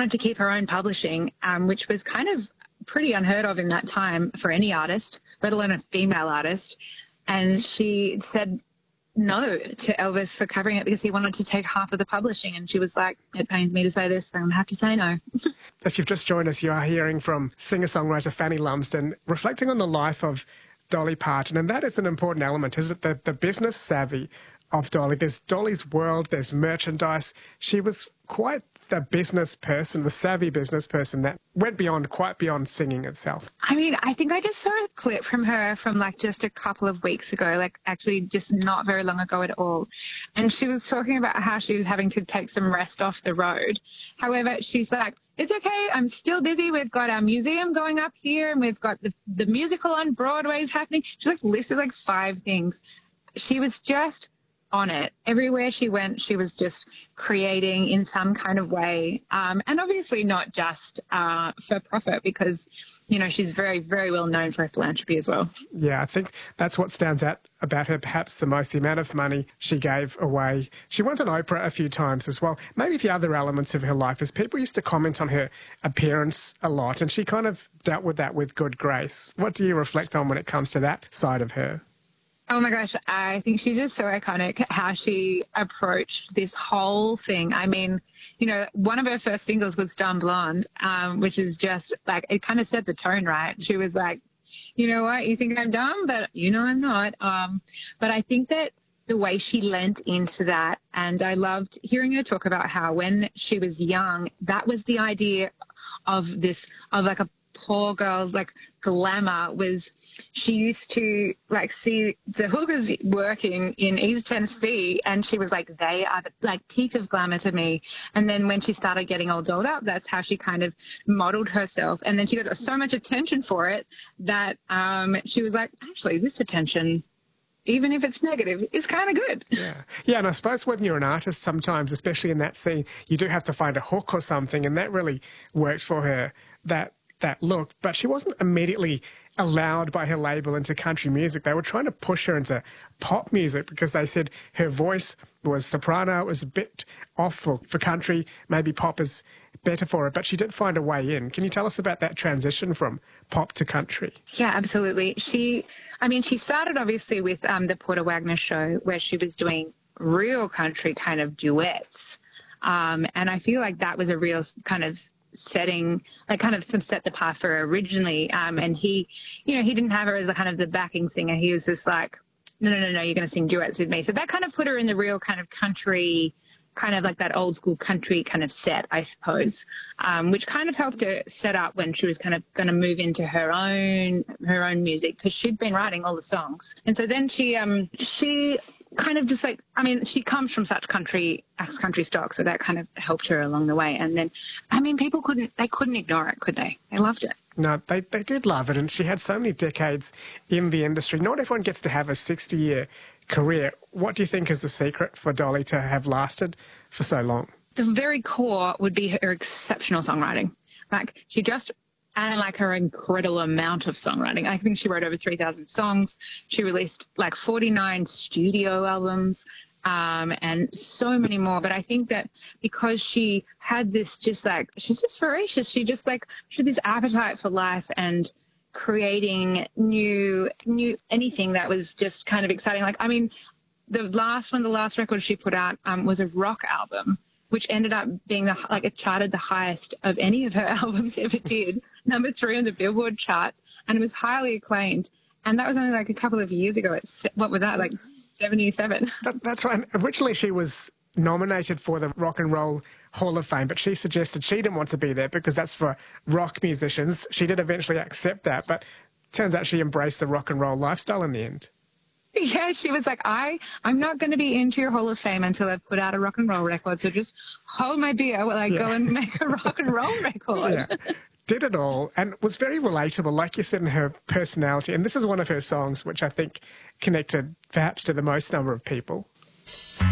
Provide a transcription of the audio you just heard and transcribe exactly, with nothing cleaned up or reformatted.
wanted to keep her own publishing, um, which was kind of pretty unheard of in that time for any artist, let alone a female artist. And she said no to Elvis for covering it because he wanted to take half of the publishing. And she was like, it pains me to say this, I'm going to have to say no. If you've just joined us, you are hearing from singer-songwriter Fanny Lumsden reflecting on the life of Dolly Parton. And that is an important element, is it? The, the business savvy of Dolly. There's Dolly's world, there's merchandise. She was quite the business person, the savvy business person that went beyond, quite beyond singing itself. I mean, I think I just saw a clip from her from like just a couple of weeks ago, like actually just not very long ago at all. And she was talking about how she was having to take some rest off the road. However, she's like, it's okay, I'm still busy. We've got our museum going up here and we've got the, the musical on Broadway is happening. She's like listed like five things. She was just on it. Everywhere she went, she was just creating in some kind of way. Um, and obviously not just uh, for profit because, you know, she's very, very well known for her philanthropy as well. Yeah, I think that's what stands out about her perhaps the most, the amount of money she gave away. She went on Oprah a few times as well. Maybe the other elements of her life is people used to comment on her appearance a lot and she kind of dealt with that with good grace. What do you reflect on when it comes to that side of her? Oh my gosh, I think she's just so iconic how she approached this whole thing. I mean, you know, one of her first singles was Dumb Blonde, um, which is just like, it kind of set the tone, right? She was like, you know what, you think I'm dumb, but you know I'm not. Um, but I think that the way she lent into that, and I loved hearing her talk about how when she was young, that was the idea of this, of like a poor girl, like glamour was, she used to like see the hookers working in East Tennessee and she was like, they are the like peak of glamour to me. And then when she started getting all dolled up, that's how she kind of modeled herself. And then she got so much attention for it that um, she was like, actually, this attention, even if it's negative, is kind of good. Yeah. Yeah, and I suppose when you're an artist sometimes, especially in that scene, you do have to find a hook or something, and that really worked for her, that that look. But she wasn't immediately allowed by her label into country music. They were trying to push her into pop music because they said her voice was soprano, it was a bit off for, for country, maybe pop is better for her, but she did find a way in. Can you tell us about that transition from pop to country? Yeah, absolutely. She, I mean, she started obviously with um, the Porter Wagner show where she was doing real country kind of duets. Um, and I feel like that was a real kind of setting, like kind of set the path for her originally. Um, and he, you know, he didn't have her as a kind of the backing singer. He was just like, no, no, no, no, you're going to sing duets with me. So that kind of put her in the real kind of country, kind of like that old school country kind of set, I suppose, um, which kind of helped her set up when she was kind of going to move into her own, her own music because she'd been writing all the songs. And so then she, um, she, kind of just like, I mean, she comes from such country, ex-country stock, so that kind of helped her along the way. And then, I mean, people couldn't, they couldn't ignore it, could they? They loved it. No, they, they did love it, and she had so many decades in the industry. Not everyone gets to have a sixty-year career. What do you think is the secret for Dolly to have lasted for so long? The very core would be her exceptional songwriting. Like, she just... and like her incredible amount of songwriting. I think she wrote over three thousand songs. She released like forty-nine studio albums um, and so many more. But I think that because she had this just like, she's just voracious. She just like, she had this appetite for life and creating new, new, anything that was just kind of exciting. Like, I mean, the last one, the last record she put out um, was a rock album, which ended up being the, like it charted the highest of any of her albums ever did. Number three on the Billboard charts, and it was highly acclaimed. And that was only like a couple of years ago. It's, what was that, like seventy-seven? That, that's right. Originally she was nominated for the Rock and Roll Hall of Fame, but she suggested she didn't want to be there because that's for rock musicians. She did eventually accept that, but turns out she embraced the rock and roll lifestyle in the end. Yeah, she was like, I, I'm not going to be into your Hall of Fame until I've put out a rock and roll record. So just hold my beer while I yeah. go and make a rock and roll record. Yeah. Did it all and was very relatable, like you said, in her personality. And this is one of her songs which I think connected perhaps to the most number of people.